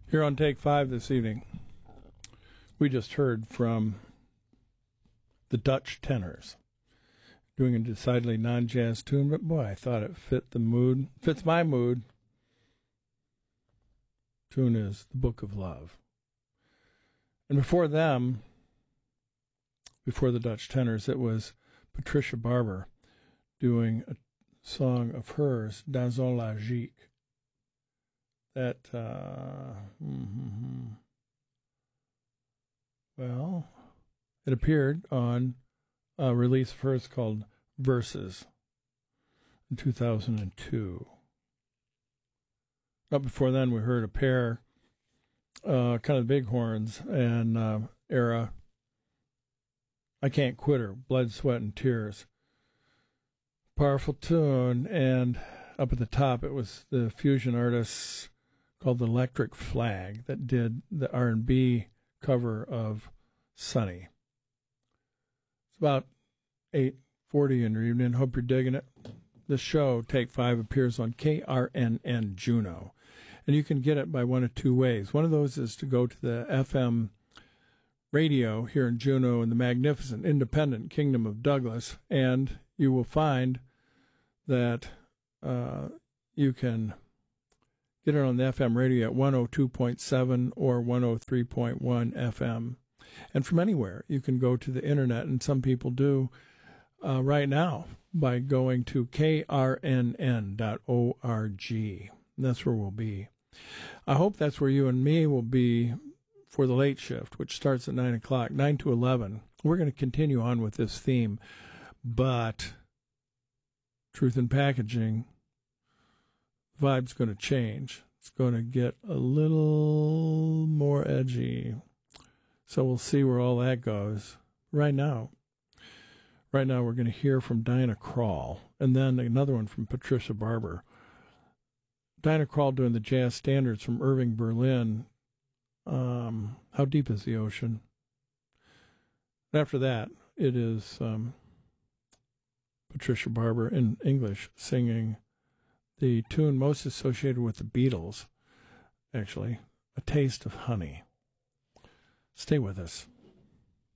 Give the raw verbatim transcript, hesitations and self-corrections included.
Here on Take Five this evening, we just heard from the Dutch Tenors, doing a decidedly non-jazz tune, but boy, I thought it fit the mood, fits my mood. Tune is The Book of Love. And before them, before the Dutch Tenors, it was Patricia Barber doing a song of hers, Dans la Gique. That, uh, mm-hmm. well, it appeared on a release of hers called Verses in two thousand two. Up before then, we heard a pair, uh, kind of the Bighorns and uh, era, I Can't Quit Her, Blood, Sweat, and Tears. Powerful tune, and up at the top, it was the fusion artists called the Electric Flag that did the R and B cover of Sunny. It's about eight forty in your evening. Hope you're digging it. This show, Take Five, appears on K R N N Juneau, and you can get it by one of two ways. One of those is to go to the F M radio here in Juneau in the magnificent independent Kingdom of Douglas, and you will find that uh, you can get it on the F M radio at one oh two point seven or one oh three point one F M. And from anywhere, you can go to the internet, and some people do uh, right now by going to K R N N dot org. And that's where we'll be. I hope that's where you and me will be for the late shift, which starts at nine o'clock, nine to eleven. We're going to continue on with this theme, but Truth in Packaging, vibe's going to change. It's going to get a little more edgy. So we'll see where all that goes. Right now, right now we're going to hear from Dinah Krall, and then another one from Patricia Barber. Dinah Krall doing the jazz standards from Irving Berlin. Um, How Deep is the Ocean? After that, it is um, Patricia Barber in English singing the tune most associated with the Beatles, actually, A Taste of Honey. Stay with us.